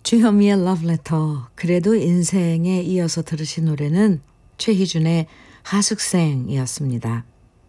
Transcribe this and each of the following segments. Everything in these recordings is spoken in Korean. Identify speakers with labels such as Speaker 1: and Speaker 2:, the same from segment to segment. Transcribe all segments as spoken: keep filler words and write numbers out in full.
Speaker 1: 주현미의 러브레터. 그래도 인생에 이어서 들으신 노래는 최희준의 하숙생이었습니다.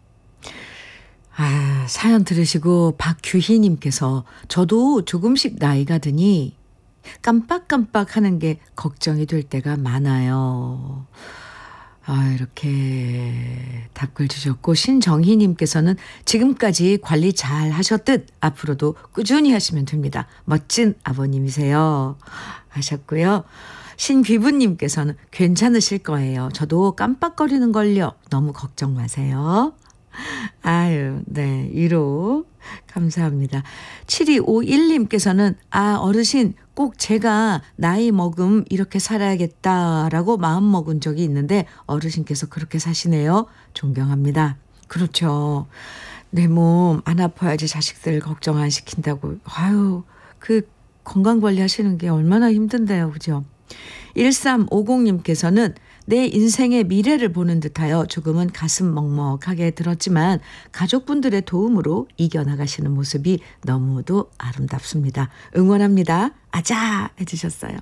Speaker 1: 아, 사연 들으시고 박규희님께서 저도 조금씩 나이가 드니 깜빡깜빡 하는 게 걱정이 될 때가 많아요. 아, 이렇게 답글 주셨고, 신정희님께서는 지금까지 관리 잘 하셨듯 앞으로도 꾸준히 하시면 됩니다. 멋진 아버님이세요. 하셨고요. 신귀부님께서는 괜찮으실 거예요. 저도 깜빡거리는 걸요. 너무 걱정 마세요. 아유, 네, 위로 감사합니다. 칠이오일님께서는 아, 어르신 꼭 제가 나이 먹음 이렇게 살아야겠다라고 마음먹은 적이 있는데 어르신께서 그렇게 사시네요. 존경합니다. 그렇죠. 내 몸 안 아파야지 자식들 걱정 안 시킨다고. 아유, 그 건강관리 하시는 게 얼마나 힘든데요. 그죠? 일삼오공님께서는 내 인생의 미래를 보는 듯하여 조금은 가슴 먹먹하게 들었지만 가족분들의 도움으로 이겨나가시는 모습이 너무도 아름답습니다. 응원합니다. 아자 해주셨어요.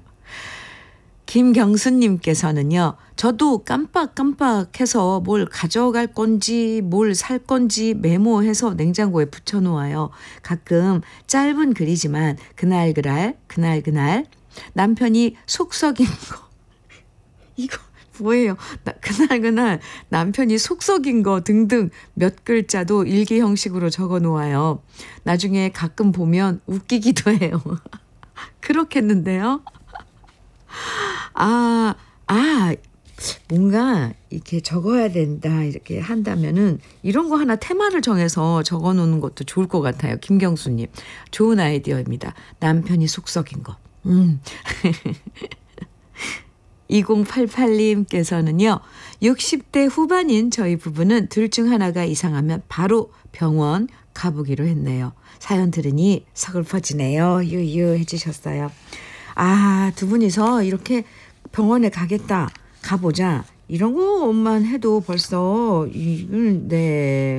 Speaker 1: 김경수님께서는요. 저도 깜빡깜빡해서 뭘 가져갈 건지 뭘 살 건지 메모해서 냉장고에 붙여놓아요. 가끔 짧은 글이지만 그날그날 그날그날 남편이 속 썩인 거 이거 뭐예요? 나, 그날그날 남편이 속 썩인 거 등등 몇 글자도 일기 형식으로 적어 놓아요. 나중에 가끔 보면 웃기기도 해요. 그렇겠는데요? 아, 아, 뭔가 이렇게 적어야 된다 이렇게 한다면은 이런 거 하나 테마를 정해서 적어 놓는 것도 좋을 것 같아요. 김경수님. 좋은 아이디어입니다. 남편이 속 썩인 거. 음. 이공팔팔님께서는요. 육십 대 후반인 저희 부부는 둘 중 하나가 이상하면 바로 병원 가보기로 했네요. 사연 들으니 서글퍼지네요. 유유 해주셨어요. 아, 두 분이서 이렇게 병원에 가겠다, 가보자 이런 것만 해도 벌써 이, 네.